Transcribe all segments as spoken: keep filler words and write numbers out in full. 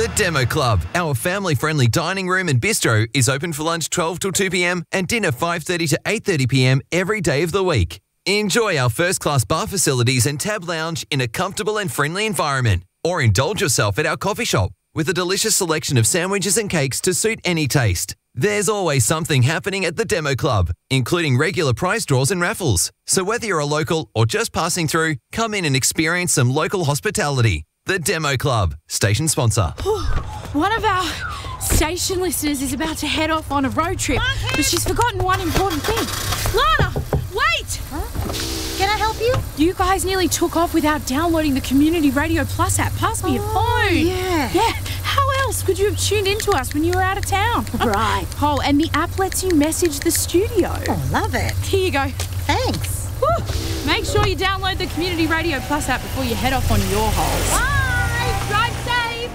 The Demo Club, our family-friendly dining room and bistro, is open for lunch twelve till two p.m. and dinner five thirty to eight thirty p.m. every day of the week. Enjoy our first-class bar facilities and tab lounge in a comfortable and friendly environment. Or indulge yourself at our coffee shop with a delicious selection of sandwiches and cakes to suit any taste. There's always something happening at the Demo Club, including regular prize draws and raffles. So whether you're a local or just passing through, come in and experience some local hospitality. The Demo Club, station sponsor. One of our station listeners is about to head off on a road trip, but she's forgotten one important thing. Lana, wait! Huh? Can I help you? You guys nearly took off without downloading the Community Radio Plus app. Pass me your Oh, phone. yeah. Yeah. How else could you have tuned into us when you were out of town? Right. Oh, and the app lets you message the studio. Oh, love it. Here you go. Thanks. Woo. Make sure you download the Community Radio Plus app before you head off on your holes. Bye. Drive safe.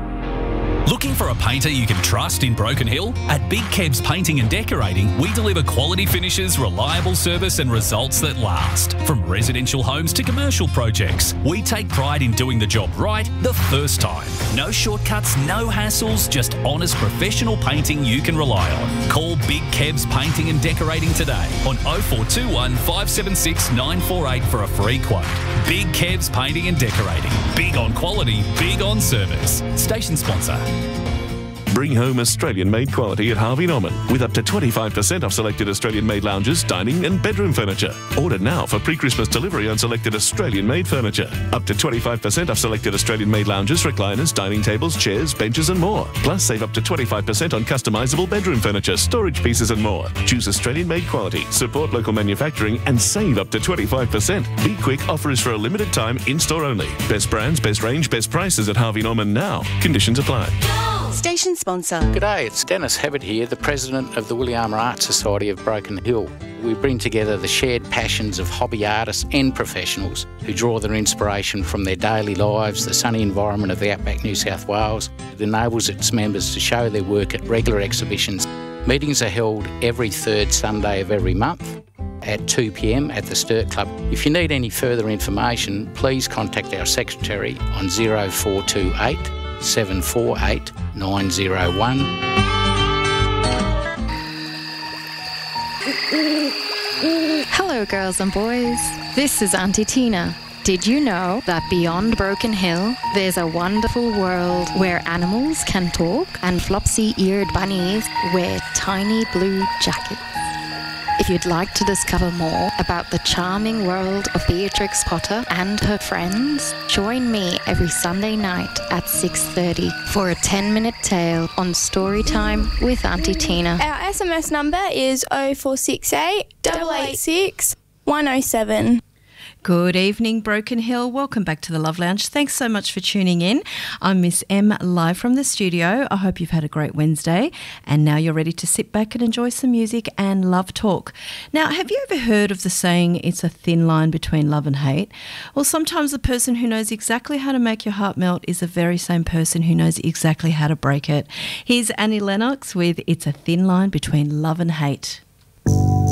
Looking for a painter you can trust in Broken Hill? At Big Kebs Painting and Decorating, we deliver quality finishes, reliable service and results that last. From residential homes to commercial projects, we take pride in doing the job right the first time. No shortcuts, no hassles, just honest professional painting you can rely on. Call Big Kebs Painting and Decorating today on oh four two one, five seven six, nine four eight for a free quote. Big Kebs Painting and Decorating. Big on quality, big on service. Station sponsor. Bring home Australian-made quality at Harvey Norman with up to twenty-five percent off selected Australian-made lounges, dining and bedroom furniture. Order now for pre-Christmas delivery on selected Australian-made furniture. Up to twenty-five percent off selected Australian-made lounges, recliners, dining tables, chairs, benches and more. Plus save up to twenty-five percent on customisable bedroom furniture, storage pieces and more. Choose Australian-made quality, support local manufacturing and save up to twenty-five percent. Be quick, offer is for a limited time, in-store only. Best brands, best range, best prices at Harvey Norman now. Conditions apply. Station sponsor. G'day, it's Dennis Hebbert here, the President of the Williama Art Society of Broken Hill. We bring together the shared passions of hobby artists and professionals who draw their inspiration from their daily lives, the sunny environment of the Outback New South Wales. It enables its members to show their work at regular exhibitions. Meetings are held every third Sunday of every month at two p.m. at the Sturt Club. If you need any further information, please contact our secretary on oh four two eight, seven four eight, nine oh one. Hello, girls and boys. This is Auntie Tina. Did you know that beyond Broken Hill, there's a wonderful world where animals can talk and flopsy-eared bunnies wear tiny blue jackets? If you'd like to discover more about the charming world of Beatrix Potter and her friends, join me every Sunday night at six thirty for a ten-minute tale on Storytime with Auntie Tina. Our S M S number is oh four six eight, eight eight six, one oh seven. Good evening, Broken Hill. Welcome back to the Love Lounge. Thanks so much for tuning in. I'm Miss M, live from the studio. I hope you've had a great Wednesday and now you're ready to sit back and enjoy some music and love talk. Now, have you ever heard of the saying, it's a thin line between love and hate? Well, sometimes the person who knows exactly how to make your heart melt is the very same person who knows exactly how to break it. Here's Annie Lennox with It's a Thin Line Between Love and Hate.